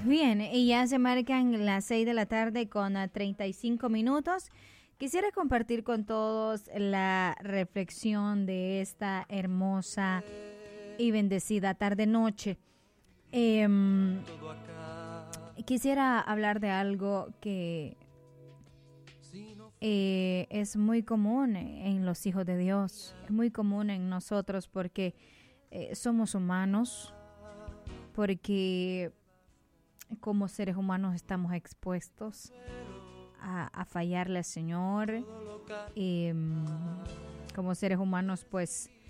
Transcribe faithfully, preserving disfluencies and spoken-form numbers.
Bien, y ya se marcan las seis de la tarde con ah, treinta y cinco minutos. Quisiera compartir con todos la reflexión de esta hermosa y bendecida tarde-noche. Eh, quisiera hablar de algo que eh, es muy común en los hijos de Dios, es muy común en nosotros porque eh, somos humanos, porque como seres humanos estamos expuestos a, a fallarle al Señor. Eh, como seres humanos, pues